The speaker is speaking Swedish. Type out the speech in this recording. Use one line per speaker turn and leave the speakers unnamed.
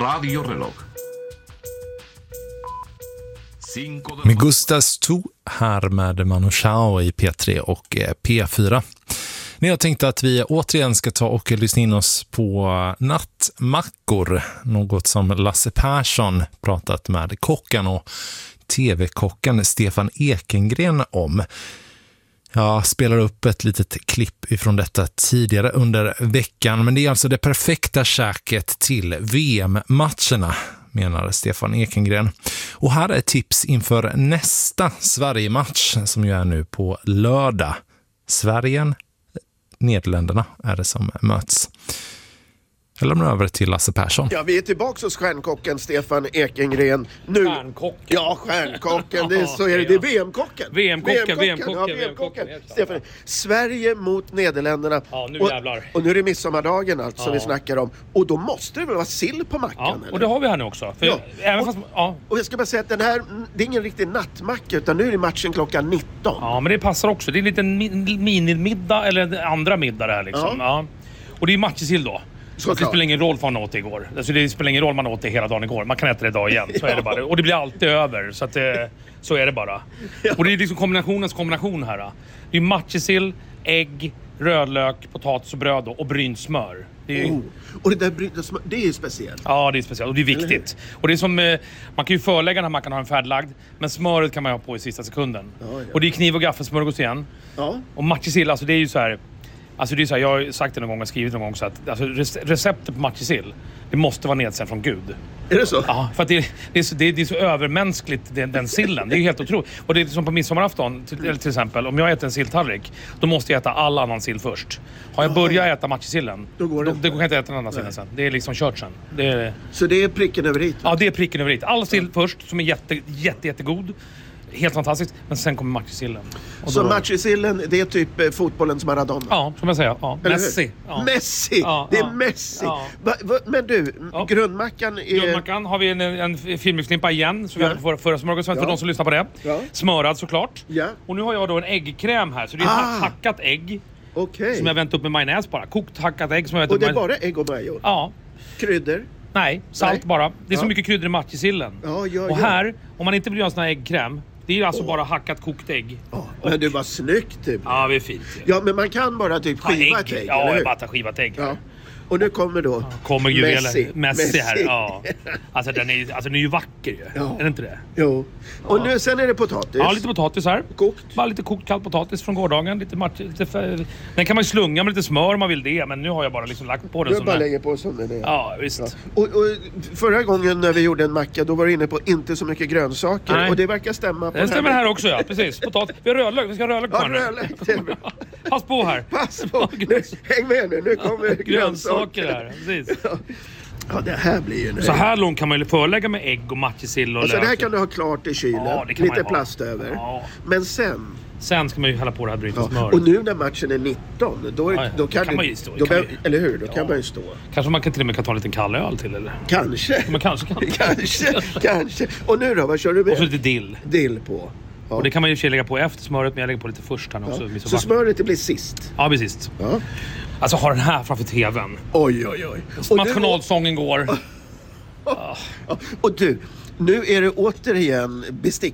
Radio Reloj.
Med Gustav Sto här med Manu Chao i P3 och P4. Jag tänkte att vi återigen ska ta och lyssna in oss på nattmackor. Något som Lasse Persson pratat med kocken och tv-kocken Stefan Ekengren om. Jag spelar upp ett litet klipp ifrån detta tidigare under veckan. Men det är alltså det perfekta käket till VM-matcherna, menar Stefan Ekengren. Och här är ett tips inför nästa Sverige-match som ju är nu på lördag. Nederländerna är det som möts. Jag lämnar över till Lasse Persson.
Ja, vi är tillbaka hos stjärnkocken Stefan Ekengren. Nu...
Stjärnkocken.
Ja, stjärnkocken. Det är VM-kocken.
VM-kocken.
Stefan, Sverige mot Nederländerna.
Ja, nu jävlar.
Och nu är det midsommardagen alltså som vi snackar om. Och då måste det väl vara sill på mackan,
ja,
eller?
Och det har vi här nu också. För
och jag ska bara säga att den här, det är ingen riktig nattmacka, utan nu är det matchen klockan 19.
Ja, men det passar också. Det är en liten minimiddag eller en andra middag det här liksom. Ja. Och det är matchsill då. Så det spelar ingen roll för man åt det igår. Alltså det spelar ingen roll man åt det hela dagen igår. Man kan äta det idag igen. Så är det bara. Och det blir alltid över. Så att så är det bara. Och det är liksom kombinationens kombination här. Det är matjessill, ägg, rödlök, potatis och bröd och brynt smör. Det är...
Och det där brynta smör, det är ju speciellt.
Ja, det är speciellt. Och det är viktigt. Och det är som, man kan ju förlägga när man kan ha en färdlagd. Men smöret kan man ha på i sista sekunden. Ja. Och det är kniv och gaffel, smörgås igen. Ja. Och matjessill, alltså det är ju så här... Alltså det är så här, jag har sagt det någon gång och skrivit någon gång så att alltså receptet på matjessill, det måste vara nedsänd från Gud.
Är det så?
Ja, för att det är så övermänskligt den sillen. Det är helt otroligt. Och det är som på midsommarafton till exempel, om jag äter en silltallrik, då måste jag äta all annan sill först. Har jag börjat äta matjessillen, då går jag inte äta den andra sillen sen. Det är liksom kört sen.
Så det är pricken över hit?
Ja, det är pricken över hit. All sill först, som är jättegod. Helt fantastiskt, men sen kommer matjessillen.
Så matjessillen, det är typ fotbollens Maradona?
Ja, som jag säger. Ja. Messi. Ja.
Messi! Ja, det är Messi! Ja. Men du, grundmackan är...
Grundmackan har vi en filmklimpa igen, så vi hade på förra smörgåsen för de som lyssnar på det. Ja. Smörad såklart. Ja. Och nu har jag då en äggkräm här, så det är hackat ägg.
Okay.
Som jag vänt upp med majonnäs bara. Kokt hackat ägg som jag vänt
upp.
Och
det är bara ägg och majo?
Ja.
Kryddor?
Nej, salt bara. Det är så mycket kryddor i matjessillen. Och här, om man inte vill göra en sån här äggkräm, det är ju alltså bara hackat kokt ägg.
Men det var snyggt typ.
Ja, det är fint.
Ja, men man kan bara typ skiva ett ägg,
ja, jag bara tar skivat ägg. Ja.
Och nu kommer då
Messi här. Ja. Alltså den är ju vacker ju. Ja. Är det inte det?
Jo. Och nu sen är det potatis.
Ja, lite potatis här.
Kokt.
Bara lite kokt kall potatis från gårdagen. Den kan man ju slunga med lite smör om man vill det. Men nu har jag bara liksom lagt på den
som den. Du bara lägger på som den är.
Ja, visst. Ja.
Och förra gången när vi gjorde en macka, då var du inne på inte så mycket grönsaker. Nej. Och det verkar stämma på
det stämmer här också, ja. Precis. Potatis. Vi har rödlök. Vi ska ha rödlök på
nu. Rödlök, det är bra.
Pass på här.
Pass på. Häng med nu. Nu kommer grönsaker.
Där, precis.
Ja, det här blir ju...
Så här långt kan man ju förlägga med ägg och matjessill och
lök. Så det här kan du ha klart i kylen. Ja, lite plast över. Ja. Men sen
ska man ju hälla på det här bryta smör.
Och nu när matchen är 19, då kan man ju stå. Eller hur? Då kan man ju stå.
Kanske man till och med kan ta en liten kall öl till, eller?
Kanske.
Man kanske kan.
Kanske. Och nu då, vad kör du med?
Och så lite dill.
Dill på. Ja.
Och det kan man ju lägga på efter smöret, men jag lägger på lite först här också.
Så smöret det blir sist?
Ja, blir sist. Ja. Alltså har den här framför tvn.
Oj.
Nationalsången går.
Och du, nu är det återigen bestick.